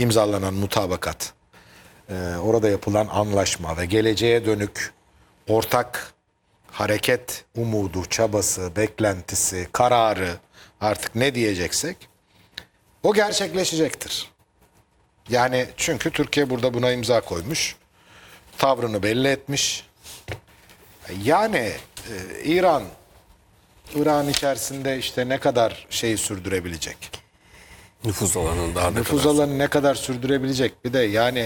imzalanan mutabakat, orada yapılan anlaşma ve geleceğe dönük ortak hareket umudu, çabası, beklentisi, kararı, artık ne diyeceksek o gerçekleşecektir. Yani çünkü Türkiye burada buna imza koymuş, tavrını belli etmiş. Yani İran içerisinde işte ne kadar şeyi sürdürebilecek? Nüfuz alanını daha ne Nüfuz kadar? alanı ne kadar sürdürebilecek? Bir de yani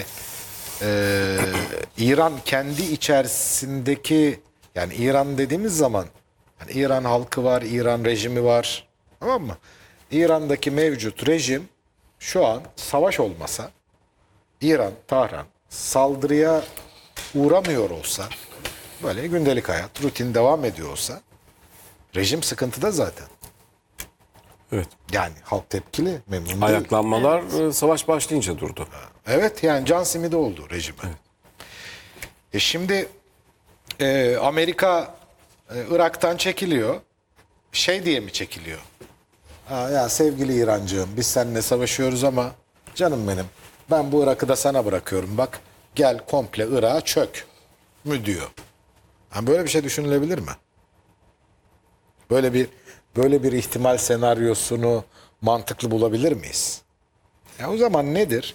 İran kendi içerisindeki, yani İran dediğimiz zaman yani İran halkı var, İran rejimi var. Tamam mı? İran'daki mevcut rejim şu an savaş olmasa, İran, Tahran saldırıya uğramıyor olsa, böyle gündelik hayat, rutin devam ediyor olsa rejim sıkıntıda zaten. Evet. Yani halk tepkili, memnun değil. Ayaklanmalar savaş başlayınca durdu. Evet, yani can simidi oldu rejime. Evet. Şimdi Amerika Irak'tan çekiliyor. Şey diye mi çekiliyor? Ya sevgili İrancığım, biz seninle savaşıyoruz ama canım benim, ben bu Irak'ı da sana bırakıyorum. Bak gel komple Irak'a çök mü diyor. Yani böyle bir şey düşünülebilir mi? Böyle bir ihtimal senaryosunu mantıklı bulabilir miyiz? Ya o zaman nedir?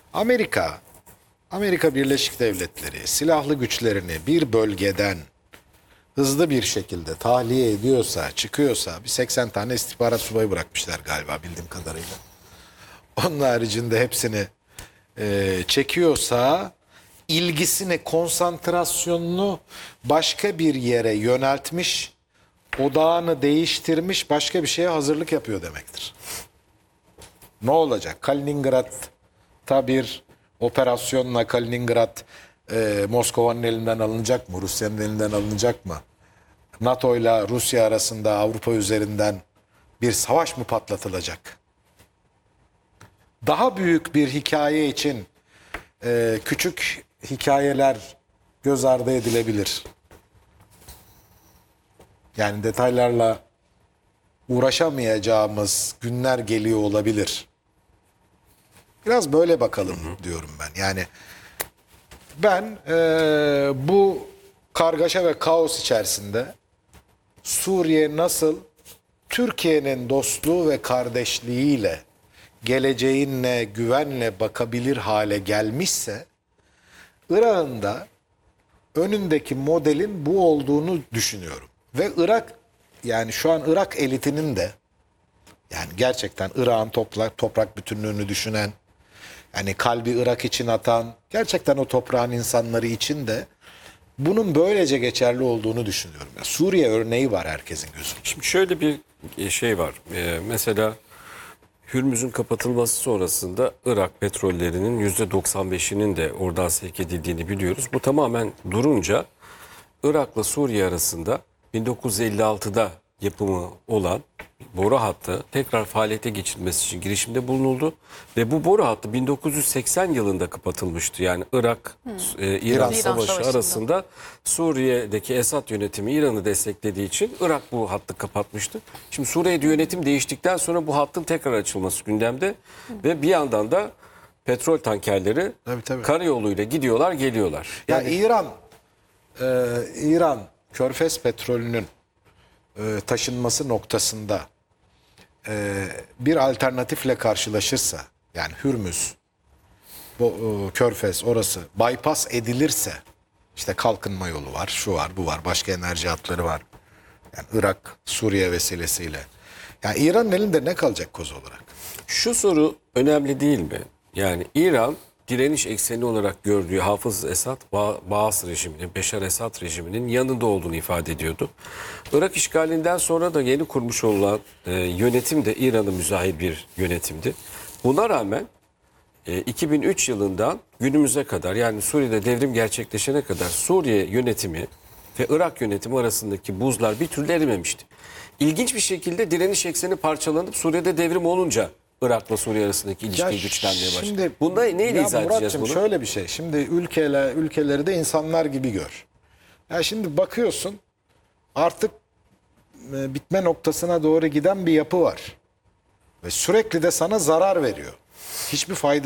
Amerika Birleşik Devletleri silahlı güçlerini bir bölgeden hızlı bir şekilde tahliye ediyorsa, çıkıyorsa, bir 80 tane istihbarat subayı bırakmışlar galiba bildiğim kadarıyla. Onun haricinde hepsini çekiyorsa, ilgisini, konsantrasyonunu başka bir yere yöneltmiş, odağını değiştirmiş, başka bir şeye hazırlık yapıyor demektir. Ne olacak? Kaliningrad'ta bir operasyonla Kaliningrad Moskova'nın elinden alınacak mı? Rusya'nın elinden alınacak mı? NATO ile Rusya arasında Avrupa üzerinden bir savaş mı patlatılacak? Daha büyük bir hikaye için küçük hikayeler göz ardı edilebilir. Yani detaylarla uğraşamayacağımız günler geliyor olabilir. Biraz böyle bakalım diyorum ben. Yani ben bu kargaşa ve kaos içerisinde Suriye nasıl Türkiye'nin dostluğu ve kardeşliğiyle, geleceğinle, güvenle bakabilir hale gelmişse, Irak'ın da önündeki modelin bu olduğunu düşünüyorum. Ve Irak, yani şu an Irak elitinin de, yani gerçekten Irak'ın toprak bütünlüğünü düşünen, yani kalbi Irak için atan, gerçekten o toprağın insanları için de bunun böylece geçerli olduğunu düşünüyorum. Yani Suriye örneği var herkesin gözünde. Şimdi şöyle bir şey var. Mesela Hürmüz'ün kapatılması sonrasında Irak petrollerinin %95'inin de oradan sevk edildiğini biliyoruz. Bu tamamen durunca Irak'la Suriye arasında 1956'da yapımı olan boru hattı tekrar faaliyete geçirilmesi için girişimde bulunuldu. Ve bu boru hattı 1980 yılında kapatılmıştı. Yani İran Savaşı arasında Suriye'deki Esad yönetimi İran'ı desteklediği için Irak bu hattı kapatmıştı. Şimdi Suriye'de yönetim değiştikten sonra bu hattın tekrar açılması gündemde. Ve bir yandan da petrol tankerleri Tabii. karayoluyla gidiyorlar geliyorlar. Yani İran Körfez petrolünün taşınması noktasında bir alternatifle karşılaşırsa, yani Hürmüz, Körfez orası bypass edilirse, işte kalkınma yolu var, şu var, bu var, başka enerji hatları var. Yani Irak, Suriye vesilesiyle. Yani İran'ın elinde ne kalacak koz olarak? Şu soru önemli değil mi? Yani İran direniş ekseni olarak gördüğü Hafız Esad, Baas rejiminin, Beşar Esad rejiminin yanında olduğunu ifade ediyordu. Irak işgalinden sonra da yeni kurmuş olan yönetim de İran'ın müzahir bir yönetimdi. Buna rağmen 2003 yılından günümüze kadar, yani Suriye'de devrim gerçekleşene kadar Suriye yönetimi ve Irak yönetimi arasındaki buzlar bir türlü erimemişti. İlginç bir şekilde direniş ekseni parçalanıp Suriye'de devrim olunca Irak'la Suriye arasındaki ilişki güçlenmeye başladı. Bunda neyle izah edeceğiz bunu? Şöyle bir şey. Şimdi ülkeleri de insanlar gibi gör. Ya şimdi bakıyorsun artık bitme noktasına doğru giden bir yapı var. Ve sürekli de sana zarar veriyor. Hiçbir fayda